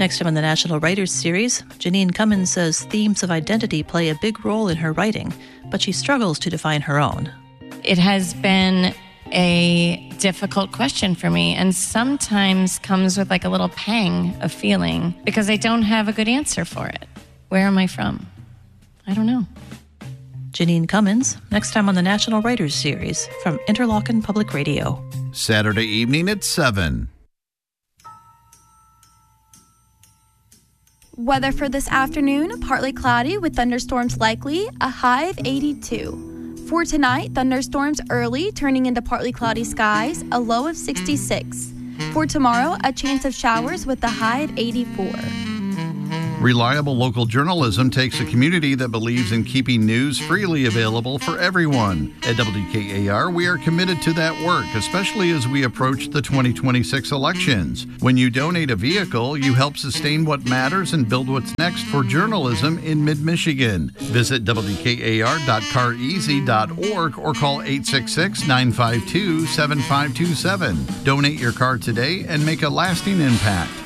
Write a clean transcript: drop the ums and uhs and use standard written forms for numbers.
Next time on the National Writers Series, Janine Cummins says themes of identity play a big role in her writing, but she struggles to define her own. It has been a difficult question for me, and sometimes comes with like a little pang of feeling because I don't have a good answer for it. Where am I from? I don't know. Janine Cummins, next time on the National Writers Series from Interlochen Public Radio. Saturday evening at 7. Weather for this afternoon, partly cloudy with thunderstorms likely, a high of 82. For tonight, thunderstorms early, turning into partly cloudy skies, a low of 66. For tomorrow, a chance of showers with a high of 84. Reliable local journalism takes a community that believes in keeping news freely available for everyone. At WKAR, we are committed to that work, especially as we approach the 2026 elections. When you donate a vehicle, you help sustain what matters and build what's next for journalism in mid-Michigan. Visit WKAR.careasy.org or call 866-952-7527. Donate your car today and make a lasting impact.